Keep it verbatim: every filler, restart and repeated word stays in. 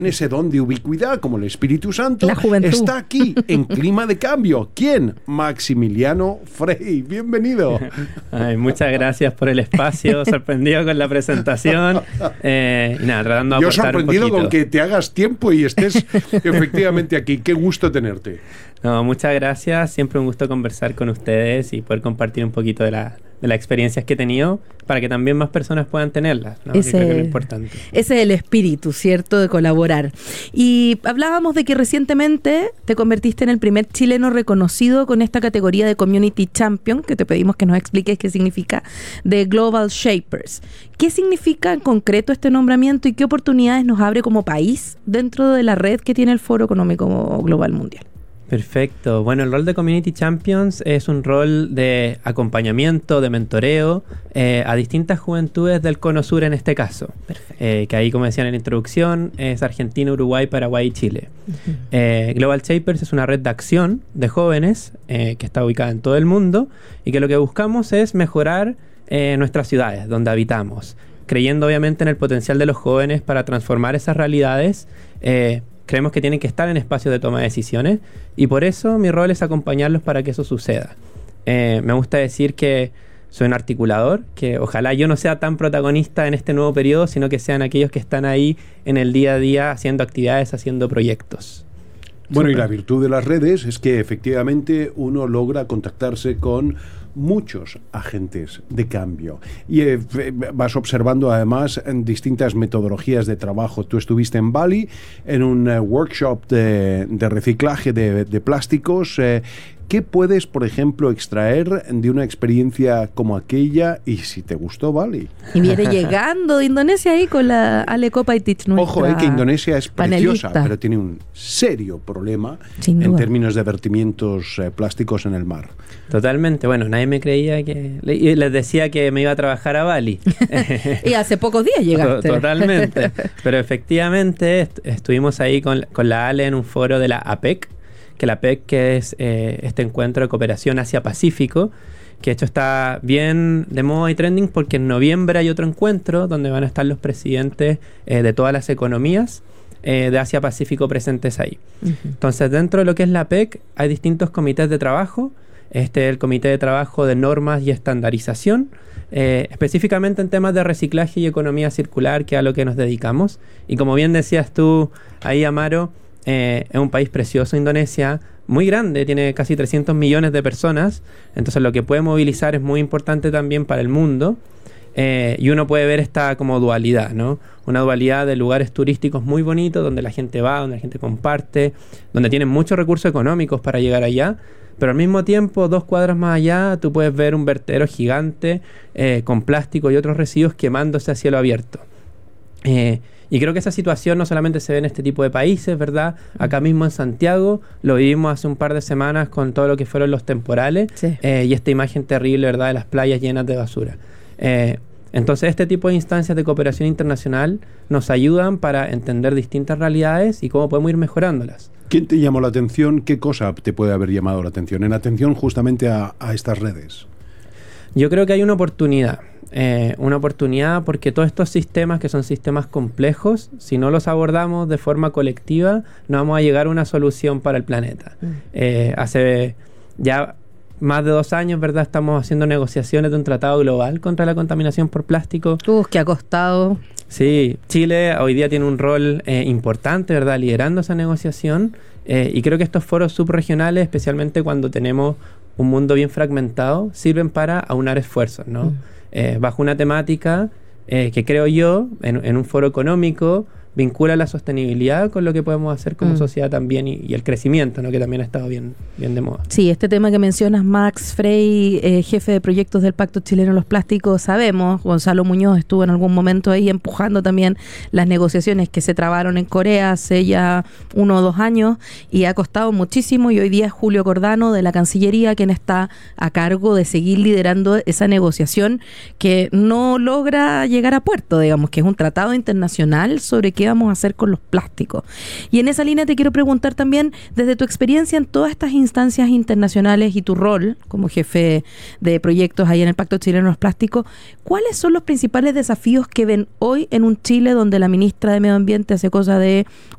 ese don de ubicuidad como el Espíritu Santo, La juventud. está aquí en Clima de Cambio. ¿Quién? Maximiliano Frey. Bienvenido. Ay, muchas gracias por el espacio, sorprendido con la presentación. Eh, y nada, tratando de Yo aportar sorprendido un poquito. con que te hagas tiempo y estés efectivamente aquí. Qué gusto tenerte. No, muchas gracias, siempre un gusto conversar con ustedes y poder compartir un poquito de, la, de las experiencias que he tenido para que también más personas puedan tenerlas, ¿no? Ese, que creo que es lo importante. Ese es el espíritu, ¿cierto?, de colaborar. Y hablábamos de que recientemente te convertiste en el primer chileno reconocido con esta categoría de Community Champion, que te pedimos que nos expliques qué significa, de Global Shapers. ¿Qué significa en concreto este nombramiento y qué oportunidades nos abre como país dentro de la red que tiene el Foro Económico Global Mundial? Perfecto. Bueno, el rol de Community Champions es un rol de acompañamiento, de mentoreo eh, a distintas juventudes del Cono Sur en este caso. Eh, que ahí, como decían en la introducción, es Argentina, Uruguay, Paraguay y Chile. Uh-huh. eh, Global Shapers es una red de acción de jóvenes eh, que está ubicada en todo el mundo y que lo que buscamos es mejorar eh, nuestras ciudades donde habitamos, creyendo obviamente en el potencial de los jóvenes para transformar esas realidades. eh, Creemos que tienen que estar en espacios de toma de decisiones y por eso mi rol es acompañarlos para que eso suceda. Eh, me gusta decir que soy un articulador, que ojalá yo no sea tan protagonista en este nuevo periodo, sino que sean aquellos que están ahí en el día a día haciendo actividades, haciendo proyectos. Bueno, y la virtud de las redes es que efectivamente uno logra contactarse con muchos agentes de cambio y eh, vas observando además en distintas metodologías de trabajo. Tú estuviste en Bali en un uh, workshop de, de reciclaje de, de plásticos. Eh, ¿Qué puedes, por ejemplo, extraer de una experiencia como aquella y si te gustó Bali? Y viene llegando de Indonesia ahí con la Ale Kopaitich, nuestra Ojo, eh, que Indonesia es preciosa, panelista, pero tiene un serio problema Sin en duda. términos de vertimientos eh, plásticos en el mar. Totalmente. Bueno, nadie me creía que... Y les decía que me iba a trabajar a Bali. Y hace pocos días llegaste. Totalmente. Pero efectivamente est- estuvimos ahí con, con la Ale en un foro de la A P E C, que la A P E C que es eh, este encuentro de cooperación Asia-Pacífico, que de hecho está bien de moda y trending porque en noviembre hay otro encuentro donde van a estar los presidentes eh, de todas las economías eh, de Asia-Pacífico presentes ahí. Uh-huh. Entonces, dentro de lo que es la A P E C hay distintos comités de trabajo. Este es el Comité de Trabajo de Normas y Estandarización, eh, específicamente en temas de reciclaje y economía circular, que es a lo que nos dedicamos. Y como bien decías tú ahí, Amaro, Eh, es un país precioso, Indonesia, muy grande, tiene casi trescientos millones de personas, entonces lo que puede movilizar es muy importante también para el mundo, eh, y uno puede ver esta como dualidad, ¿no? Una dualidad de lugares turísticos muy bonitos, donde la gente va, donde la gente comparte, donde tienen muchos recursos económicos para llegar allá, pero al mismo tiempo, dos cuadras más allá, tú puedes ver un vertedero gigante eh, con plástico y otros residuos quemándose a cielo abierto. Eh, Y creo que esa situación no solamente se ve en este tipo de países, ¿verdad? Acá mismo en Santiago lo vivimos hace un par de semanas con todo lo que fueron los temporales, sí. eh, y esta imagen terrible, ¿verdad?, de las playas llenas de basura. Eh, entonces, este tipo de instancias de cooperación internacional nos ayudan para entender distintas realidades y cómo podemos ir mejorándolas. ¿Quién te llamó la atención? ¿Qué cosa te puede haber llamado la atención? En atención justamente a, a estas redes. Yo creo que hay una oportunidad. Eh, una oportunidad porque todos estos sistemas, que son sistemas complejos, si no los abordamos de forma colectiva, no vamos a llegar a una solución para el planeta. Mm. Eh, hace ya más de dos años, ¿verdad?, estamos haciendo negociaciones de un tratado global contra la contaminación por plástico. Uh, que ha costado. Sí, Chile hoy día tiene un rol eh, importante, ¿verdad?, liderando esa negociación, eh, y creo que estos foros subregionales, especialmente cuando tenemos un mundo bien fragmentado, sirven para aunar esfuerzos, ¿no? Mm. Eh, bajo una temática eh, que creo yo, en, en un foro económico, vincula la sostenibilidad con lo que podemos hacer como mm. sociedad también y, y el crecimiento, ¿no?, que también ha estado bien, bien de moda. Sí, este tema que mencionas, Max Frey, eh, jefe de proyectos del Pacto Chileno de los Plásticos, sabemos, Gonzalo Muñoz estuvo en algún momento ahí empujando también las negociaciones que se trabaron en Corea hace ya uno o dos años y ha costado muchísimo, y hoy día es Julio Cordano de la Cancillería quien está a cargo de seguir liderando esa negociación que no logra llegar a puerto, digamos, que es un tratado internacional sobre que qué vamos a hacer con los plásticos. Y en esa línea te quiero preguntar también, desde tu experiencia en todas estas instancias internacionales y tu rol como jefe de proyectos ahí en el Pacto Chileno de los Plásticos, ¿cuáles son los principales desafíos que ven hoy en un Chile donde la ministra de Medio Ambiente hace cosa de